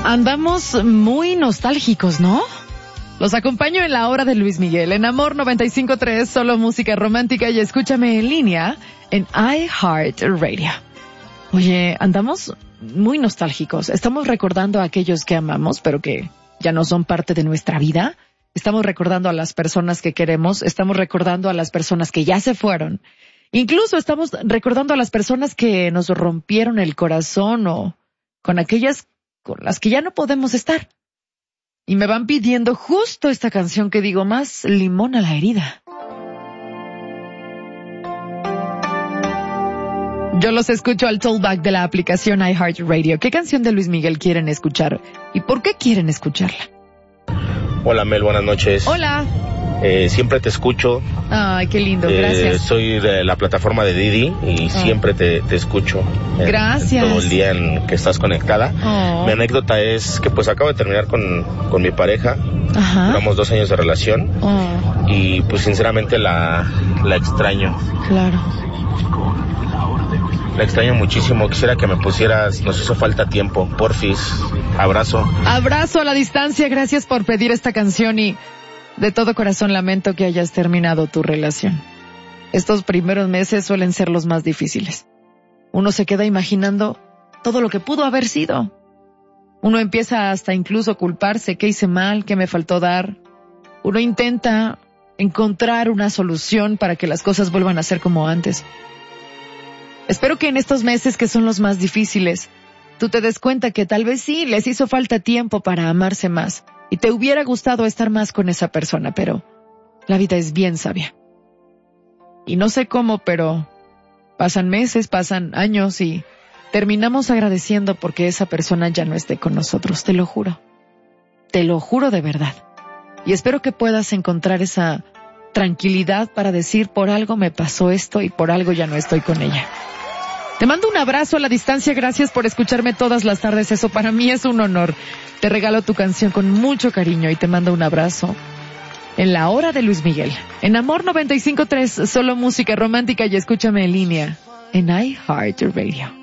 Andamos muy nostálgicos, ¿no? Los acompaño en la hora de Luis Miguel, en Amor 95.3, solo música romántica, y escúchame en línea en iHeartRadio. Oye, andamos muy nostálgicos. Estamos recordando a aquellos que amamos, pero que ya no son parte de nuestra vida. Estamos recordando a las personas que queremos. Estamos recordando a las personas que ya se fueron. Incluso estamos recordando a las personas que nos rompieron el corazón o con aquellas con las que ya no podemos estar. Y me van pidiendo justo esta canción que digo, más limón a la herida. Yo los escucho al tollback de la aplicación iHeartRadio. ¿Qué canción de Luis Miguel quieren escuchar? ¿Y por qué quieren escucharla? Hola Mel, buenas noches. Hola. Siempre te escucho. Ay, qué lindo, gracias. Soy de la plataforma de Didi y siempre te escucho. Gracias. Todo el día en que estás conectada. Mi anécdota es que pues acabo de terminar con mi pareja. Ajá. Llevamos 2 años de relación. Y pues sinceramente la extraño. Claro. La extraño muchísimo. Quisiera que me pusieras, nos hizo falta tiempo. Porfis. Abrazo. Abrazo a la distancia. Gracias por pedir esta canción y de todo corazón lamento que hayas terminado tu relación. Estos primeros meses suelen ser los más difíciles. Uno se queda imaginando todo lo que pudo haber sido. Uno empieza hasta incluso culparse, qué hice mal, qué me faltó dar. Uno intenta encontrar una solución para que las cosas vuelvan a ser como antes. Espero que en estos meses que son los más difíciles, tú te des cuenta que tal vez sí, les hizo falta tiempo para amarse más. Y te hubiera gustado estar más con esa persona, pero la vida es bien sabia. Y no sé cómo, pero pasan meses, pasan años y terminamos agradeciendo porque esa persona ya no esté con nosotros, te lo juro. Te lo juro de verdad. Y espero que puedas encontrar esa tranquilidad para decir, por algo me pasó esto y por algo ya no estoy con ella. Te mando un abrazo a la distancia, gracias por escucharme todas las tardes, eso para mí es un honor. Te regalo tu canción con mucho cariño y te mando un abrazo en la hora de Luis Miguel. En Amor 95.3, solo música romántica, y escúchame en línea en iHeartRadio.